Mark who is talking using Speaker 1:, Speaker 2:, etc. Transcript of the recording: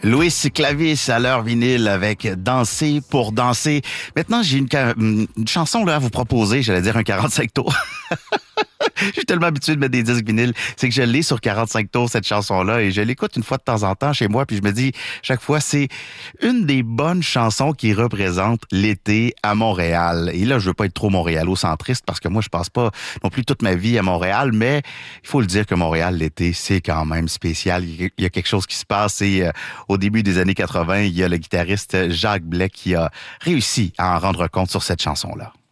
Speaker 1: Louis Clavis à l'heure vinyle avec Danser pour danser. Maintenant, j'ai une chanson là à vous proposer, j'allais dire un 45 tours. Je suis tellement habitué de mettre des disques vinyles, c'est que je l'ai sur 45 tours, cette chanson-là, et je l'écoute une fois de temps en temps chez moi, puis je me dis, chaque fois, c'est une des bonnes chansons qui représente l'été à Montréal. Et là, je veux pas être trop montréalo-centriste, parce que moi, je passe pas non plus toute ma vie à Montréal, mais il faut le dire que Montréal, l'été, c'est quand même spécial. Il y a quelque chose qui se passe, et au début des années 80, il y a le guitariste Jacques Blais qui a réussi à en rendre compte sur cette chanson-là.